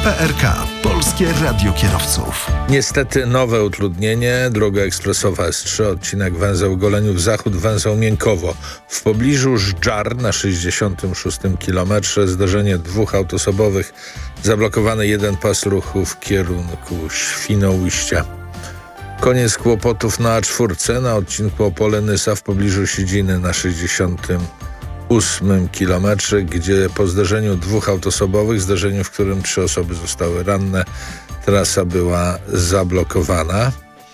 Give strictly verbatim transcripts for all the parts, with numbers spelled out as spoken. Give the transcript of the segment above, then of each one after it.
P R K. Polskie Radio Kierowców. Niestety nowe utrudnienie. Droga ekspresowa S trzy, odcinek węzeł Goleniów Zachód, węzeł Miękowo. W pobliżu Żdżar na sześćdziesiątym szóstym kilometrze zdarzenie dwóch autosobowych. Zablokowany jeden pas ruchu w kierunku Świnoujścia. Koniec kłopotów na A cztery na odcinku Opole-Nysa w pobliżu Siedziny na sześćdziesiątym ósmym kilometrze, gdzie po zdarzeniu dwóch autosobowych, zdarzeniu, w którym trzy osoby zostały ranne, trasa była zablokowana.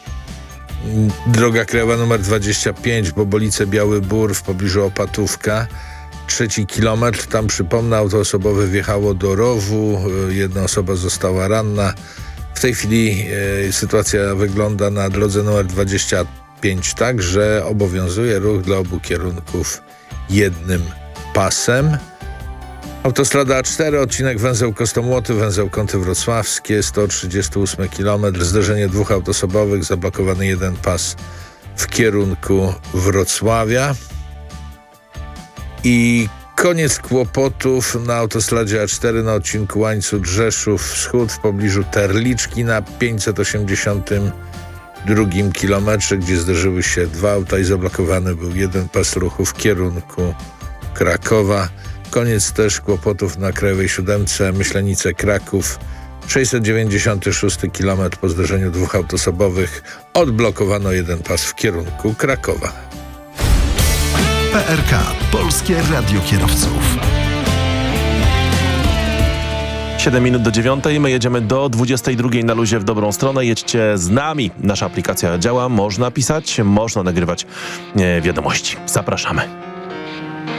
Droga krajowa numer dwadzieścia pięć, Bobolice Biały Bór w pobliżu Opatówka. Trzeci kilometr, tam przypomnę, auto osobowe wjechało do rowu, jedna osoba została ranna. W tej chwili e, sytuacja wygląda na drodze numer dwadzieścia pięć tak, że obowiązuje ruch dla obu kierunków jednym pasem. Autostrada A cztery, odcinek węzeł Kostomłoty, węzeł Kąty Wrocławskie, sto trzydziesty ósmy kilometr, zderzenie dwóch autosobowych, zablokowany jeden pas w kierunku Wrocławia. I koniec kłopotów na autostradzie A cztery na odcinku Łańcut Rzeszów Wschód w pobliżu Terliczki na pięćset osiemdziesiątym drugim kilometrze, gdzie zderzyły się dwa auta i zablokowany był jeden pas ruchu w kierunku Krakowa. Koniec też kłopotów na Krajowej Siódemce Myślenice Kraków. sześćset dziewięćdziesiąty szósty kilometr po zderzeniu dwóch autosobowych. Odblokowano jeden pas w kierunku Krakowa. P R K. Polskie Radio Kierowców. siedem minut do dziewiątej, my jedziemy do dwudziestej drugiej na luzie w dobrą stronę. Jedźcie z nami. Nasza aplikacja działa, można pisać, można nagrywać e, wiadomości. Zapraszamy.